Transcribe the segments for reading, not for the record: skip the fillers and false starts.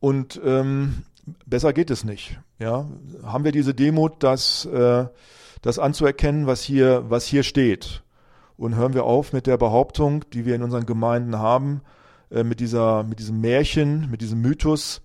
Und besser geht es nicht. Ja? Haben wir diese Demut, das anzuerkennen, was hier steht. Und hören wir auf mit der Behauptung, die wir in unseren Gemeinden haben, mit diesem Märchen, mit diesem Mythos,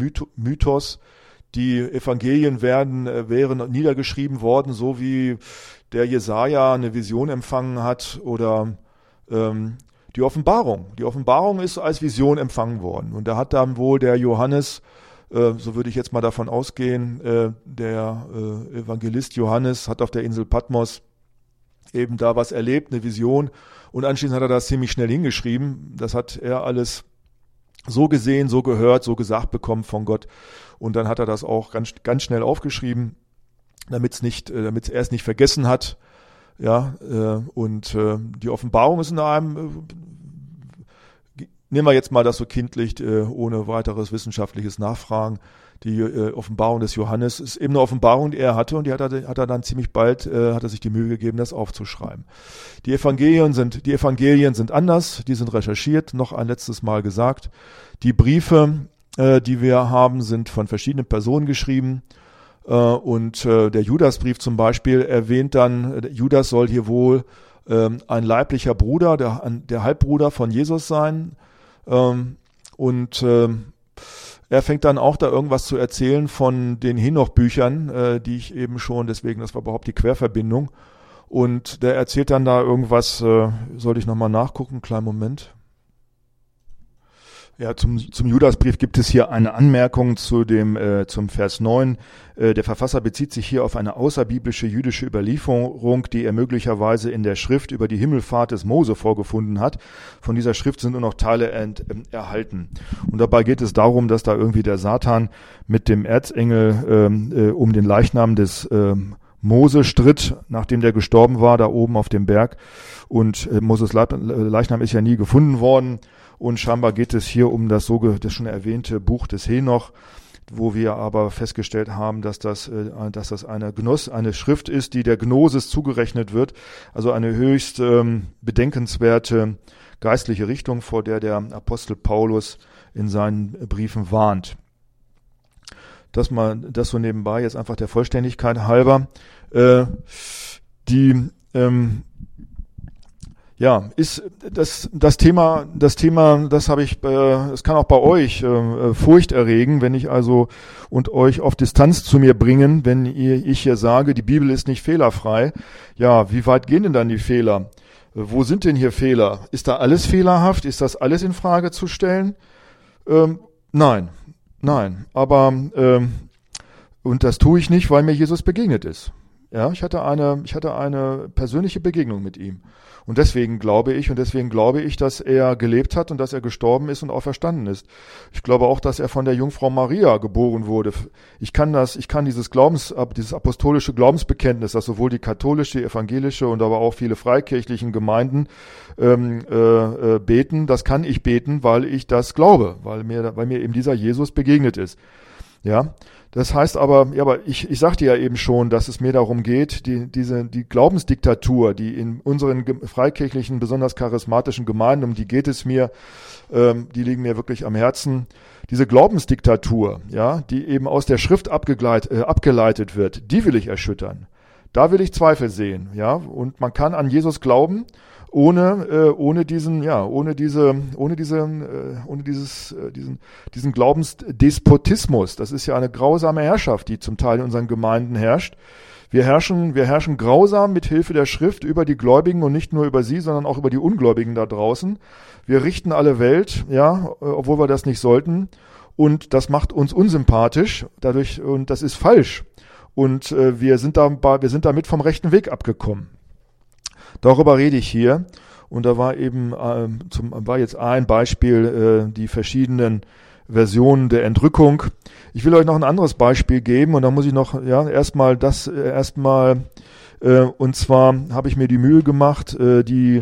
die Evangelien wären niedergeschrieben worden, so wie der Jesaja eine Vision empfangen hat oder die Offenbarung. Die Offenbarung ist als Vision empfangen worden. Und da hat dann wohl der Johannes, so würde ich jetzt mal davon ausgehen, der Evangelist Johannes hat auf der Insel Patmos eben da was erlebt, eine Vision. Und anschließend hat er das ziemlich schnell hingeschrieben. Das hat er alles so gesehen, so gehört, so gesagt bekommen von Gott. Und dann hat er das auch ganz schnell aufgeschrieben, damit er es nicht vergessen hat. Ja, und die Offenbarung ist in einem, nehmen wir jetzt mal das so kindlich, ohne weiteres wissenschaftliches Nachfragen. Die Offenbarung des Johannes ist eben eine Offenbarung, die er hatte, und die hat er dann ziemlich bald, hat er sich die Mühe gegeben, das aufzuschreiben. Die Evangelien sind anders, die sind recherchiert, noch ein letztes Mal gesagt. Die Briefe, die wir haben, sind von verschiedenen Personen geschrieben. Und der Judasbrief zum Beispiel erwähnt dann, Judas soll hier wohl ein leiblicher Bruder, der Halbbruder von Jesus sein. Er fängt dann auch da irgendwas zu erzählen von den Henoch-Büchern, die ich eben schon, deswegen, das war überhaupt die Querverbindung. Und der erzählt dann da irgendwas, sollte ich nochmal nachgucken, kleinen Moment. Ja, zum Judasbrief gibt es hier eine Anmerkung zum Vers 9. Der Verfasser bezieht sich hier auf eine außerbiblische jüdische Überlieferung, die er möglicherweise in der Schrift über die Himmelfahrt des Mose vorgefunden hat. Von dieser Schrift sind nur noch Teile erhalten. Und dabei geht es darum, dass da irgendwie der Satan mit dem Erzengel um den Leichnam des Mose stritt, nachdem der gestorben war, da oben auf dem Berg. Und Moses Leichnam ist ja nie gefunden worden. Und scheinbar geht es hier um das schon erwähnte Buch des Henoch, wo wir aber festgestellt haben, dass das eine Schrift ist, die der Gnosis zugerechnet wird, also eine höchst bedenkenswerte geistliche Richtung, vor der Apostel Paulus in seinen Briefen warnt. Das so nebenbei, jetzt einfach der Vollständigkeit halber. Ist das Thema, das habe ich, es kann auch bei euch Furcht erregen, wenn ich also und euch auf Distanz zu mir bringen, wenn ich hier sage, die Bibel ist nicht fehlerfrei. Ja, wie weit gehen denn dann die Fehler? Wo sind denn hier Fehler? Ist da alles fehlerhaft? Ist das alles in Frage zu stellen? Nein. Aber und das tue ich nicht, weil mir Jesus begegnet ist. Ja, ich hatte eine persönliche Begegnung mit ihm. Und deswegen glaube ich, dass er gelebt hat und dass er gestorben ist und auferstanden ist. Ich glaube auch, dass er von der Jungfrau Maria geboren wurde. Ich kann dieses apostolische Glaubensbekenntnis, das sowohl die katholische, die evangelische und aber auch viele freikirchlichen Gemeinden beten, das kann ich beten, weil ich das glaube, weil mir eben dieser Jesus begegnet ist. Ja, das heißt aber ich sagte ja eben schon, dass es mir darum geht, die Glaubensdiktatur, die in unseren freikirchlichen, besonders charismatischen Gemeinden, um die geht es mir, die liegen mir wirklich am Herzen, diese Glaubensdiktatur, ja, die eben aus der Schrift abgeleitet wird, die will ich erschüttern. Da will ich Zweifel sehen, ja, und man kann an Jesus glauben, ohne diesen Glaubensdespotismus. Das ist ja eine grausame Herrschaft, die zum Teil in unseren Gemeinden herrscht. Wir herrschen grausam mit Hilfe der Schrift über die Gläubigen und nicht nur über sie, sondern auch über die Ungläubigen da draußen. Wir richten alle Welt, ja, obwohl wir das nicht sollten. Und das macht uns unsympathisch dadurch, und das ist falsch. Und wir sind damit vom rechten Weg abgekommen. Darüber rede ich hier. Und da war jetzt ein Beispiel, die verschiedenen Versionen der Entrückung. Ich will euch noch ein anderes Beispiel geben, und da muss ich noch, und zwar habe ich mir die Mühe gemacht, die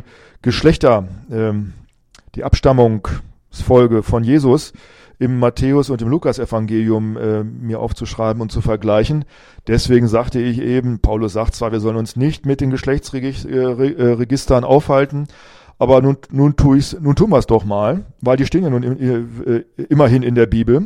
die Abstammungsfolge von Jesus im Matthäus- und im Lukas-Evangelium mir aufzuschreiben und zu vergleichen. Deswegen sagte ich eben, Paulus sagt zwar, wir sollen uns nicht mit den Geschlechtsregistern aufhalten, aber nun tun wir es doch mal, weil die stehen ja nun immerhin in der Bibel.